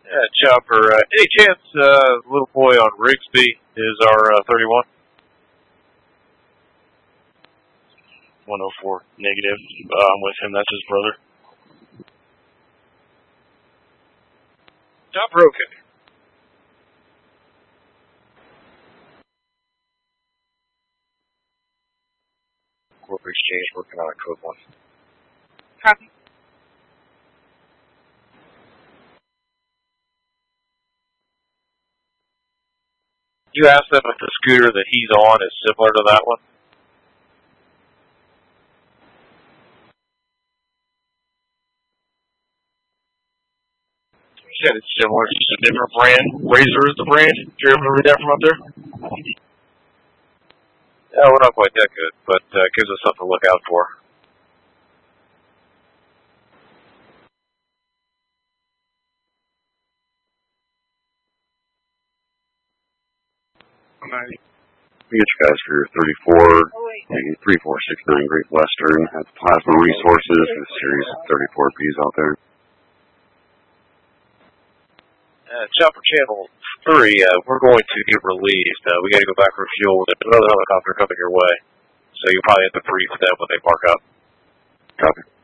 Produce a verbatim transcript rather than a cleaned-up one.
Yeah, Chopper. Uh, any chance uh, little boy on Rigsby is our uh, thirty-one? one oh four, negative. Uh, I'm with him. That's his brother. Chopper, okay. Corporate Exchange working on a code one. Copy. You asked them if the scooter that he's on is similar to that one? You said it's similar. It's a different brand. Razor is the brand. Do you remember that from up there? Yeah, we're not quite that good, but uh, gives us something to look out for. We get you guys for your thirty-four, three four six nine Great Western. That's Plasma Resources, a series of thirty-four Ps out there. Uh, Chopper Channel three, uh, we're going to get relieved. Uh, we got to go back for fuel. There's another helicopter coming your way, so you'll probably have to brief them when they park up. Copy.